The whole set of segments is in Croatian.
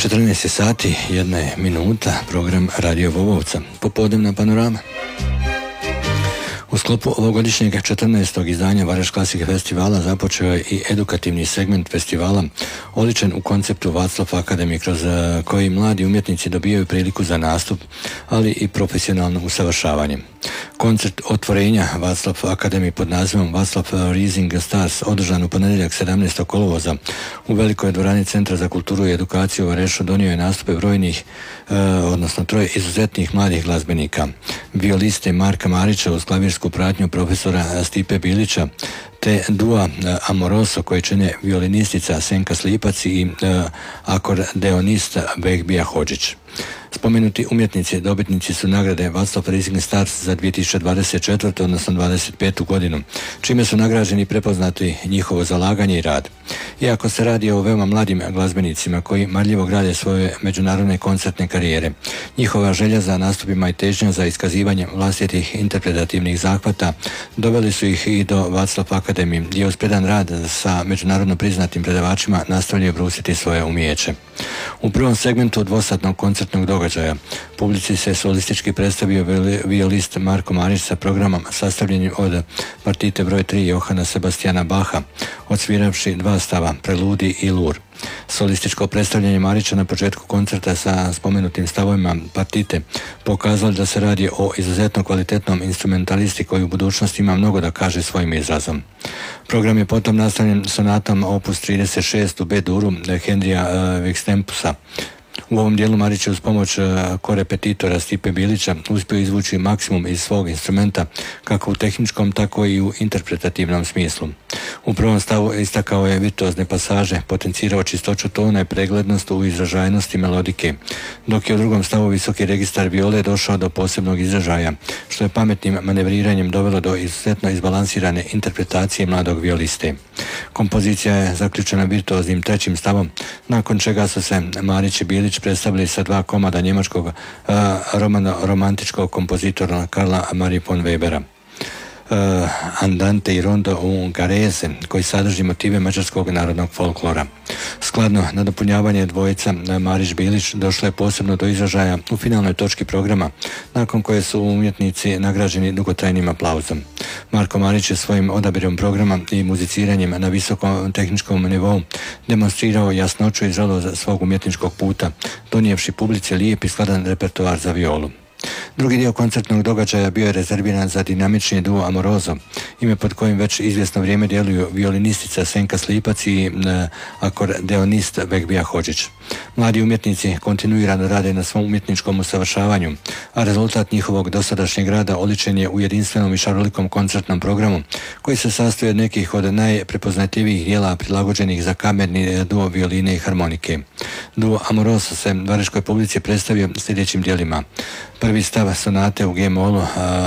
14 sati, 1 minuta, program Radio Vovovca, popodnevna panorama. U sklopu ovogodišnjeg 14. izdanja Varaž Classic festivala započeo je i edukativni segment festivala oličen u konceptu Václav Academy, kroz koji mladi umjetnici dobijaju priliku za nastup, ali i profesionalno usavršavanje. Koncert otvorenja Václav Academy pod nazivom Václav Rising Stars, održan u ponedjeljak 17. kolovoza u velikoj dvorani Centra za kulturu i edukaciju u Varešu, donio je nastupe brojnih, odnosno troje izuzetnih mladih glazbenika. Violiste Marka Marića uz klavirsku pratnju profesora Stipe Bilića, te dua Amoroso koji čine violinistica Senka Slipac i akordeonist Vehbija Hodžić. Spomenuti umjetnici dobitnici su nagrade Václav Rising Stars za 2024. odnosno 2025. godinu, čime su nagrađeni i prepoznati njihovo zalaganje i rad. Iako se radi o veoma mladim glazbenicima koji marljivo grade svoje međunarodne koncertne karijere, njihova želja za nastupima i težnja za iskazivanje vlastitih interpretativnih zahvata doveli su ih i do Václav Academy, gdje uz predan rad sa međunarodno priznatim predavačima nastavljaju brusiti svoje umijeće. U prvom segmentu dvosatnog koncertnog događaja publici se solistički predstavio violist Marko Marić sa programom sastavljenim od partite broj 3 Johana Sebastiana Bacha, odsviravši dva stava, preludi i lur. Solističko predstavljanje Marića na početku koncerta sa spomenutim stavovima partite pokazalo da se radi o izuzetno kvalitetnom instrumentalisti koji u budućnosti ima mnogo da kaže svojim izrazom. Program je potom nastavljen sonatom opus 36 u B-duru Henrija Vikstempusa. U ovom dijelu Marić je uz pomoć korepetitora Stipe Bilića uspio izvući maksimum iz svog instrumenta, kako u tehničkom, tako i u interpretativnom smislu. U prvom stavu istakao je virtuozne pasaže, potencirao čistoću tona i preglednost u izražajnosti melodike, dok je u drugom stavu visoki registar viole došao do posebnog izražaja, što je pametnim manevriranjem dovelo do izuzetno izbalansirane interpretacije mladog violiste. Kompozicija je zaključena virtuoznim trećim stavom, nakon čega su se Marić i Bilić predstavili sa dva komada njemačkog romantičkog kompozitora Karla Maria von Webera, Andante i Rondo Ungarese, koji sadrži motive mađarskog narodnog folklora. Skladno nadopunjavanje dvojica Marić-Bilić došlo je posebno do izražaja u finalnoj točki programa, nakon koje su umjetnici nagrađeni dugotrajnim aplauzom. Marko Marić je svojim odabirom programa i muziciranjem na visokom tehničkom nivou demonstrirao jasnoću i zrelost svog umjetničkog puta, donijevši publici lijep i skladan repertoar za violu. Drugi dio koncertnog događaja bio je rezerviran za dinamični duo Amoroso, ime pod kojim već izvjesno vrijeme djeluju violinistica Senka Slipac i akordeonist Vehbija Hodžić. Mladi umjetnici kontinuirano rade na svom umjetničkom usavršavanju, a rezultat njihovog dosadašnjeg rada oličen je u jedinstvenom i šarolikom koncertnom programu, koji se sastoji od nekih od najprepoznatljivijih dijela prilagođenih za kamerni duo violine i harmonike. Duo Amoroso se vareškoj publici predstavio sljedećim dijelima. Prvi stav sonate u G-molu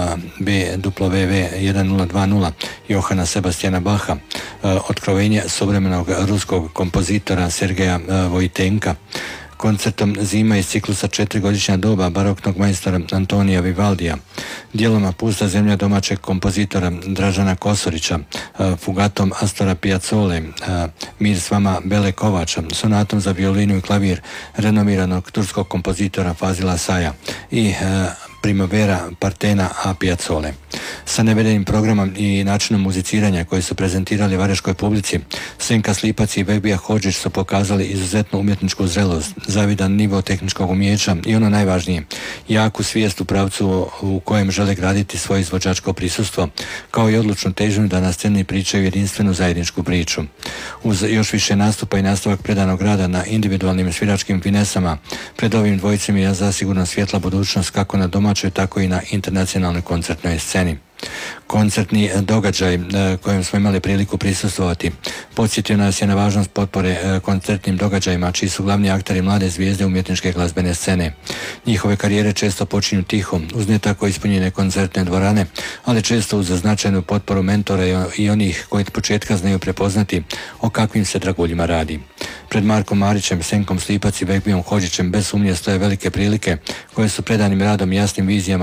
BWV 1020 Johana Sebastiana Bacha, otkrovenje suvremenog ruskog kompozitora Sergeja Vojtenka, koncertom Zima iz ciklusa 4-godišnja doba baroknog majstora Antonija Vivaldija, dijeloma Pusta zemlja domaćeg kompozitora Dražana Kosorića, fugatom Astora Piazzole, Mir s vama Bele Kovača, sonatom za violinu i klavir renomiranog turskog kompozitora Fazila Saja i Primavera Partena a Piazzole. Sa navedenim programom i načinom muziciranja koji su prezentirali vareškoj publici, Senka Slipac i Vehbija Hodžić su pokazali izuzetnu umjetničku zrelost, zavidan nivo tehničkog umijeća i ono najvažnije, jaku svijest u pravcu u kojem žele graditi svoje izvođačko prisustvo, kao i odlučnu težnju da na sceni pričaju jedinstvenu zajedničku priču. Uz još više nastupa i nastavak predanog rada na individualnim sviračkim finesama, pred ovim dvojicama je zasigurno svjetla budućnost kako na domaćoj, tako i na internacionalnoj koncertnoj sceni. Koncertni događaj kojem smo imali priliku prisustvovati podsjetio nas je na važnost potpore koncertnim događajima čiji su glavni akteri mlade zvijezde umjetničke glazbene scene. Njihove karijere često počinju tiho, uz ne tako ispunjene koncertne dvorane, ali često uz značajnu potporu mentora i onih koji od početka znaju prepoznati o kakvim se draguljima radi. Pred Markom Marićem, Senkom Slipac i Vehbijom Hodžićem bez sumnje stoje velike prilike koje su predanim radom i jasnim vizijama